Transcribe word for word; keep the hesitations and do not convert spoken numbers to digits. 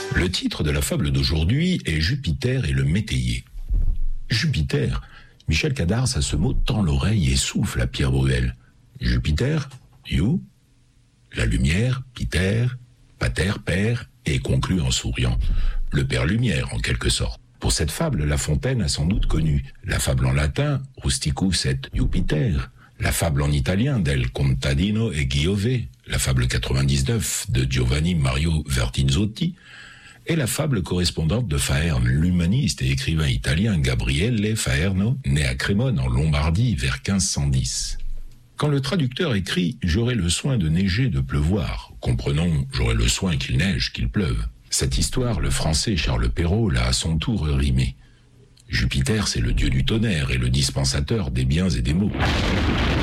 Le titre de la fable d'aujourd'hui est Jupiter et le métayer. Jupiter, Michel Cadars à ce mot tend l'oreille et souffle à Pierre Bruel. Jupiter, you, la lumière, Peter, pater, père, et conclut en souriant. Le père lumière, en quelque sorte. Pour cette fable, La Fontaine a sans doute connu la fable en latin, Rusticus et Jupiter, la fable en italien d'El Contadino e Giove, la fable quatre-vingt-dix-neuf de Giovanni Mario Vertizzotti, et la fable correspondante de Faerne, l'humaniste et écrivain italien Gabriele Faerno, né à Crémone en Lombardie vers quinze cent dix. Quand le traducteur écrit « J'aurai le soin de neiger, de pleuvoir », comprenons « J'aurai le soin qu'il neige, qu'il pleuve ». Cette histoire, le français Charles Perrault l'a à son tour rimée. Jupiter, c'est le dieu du tonnerre et le dispensateur des biens et des maux.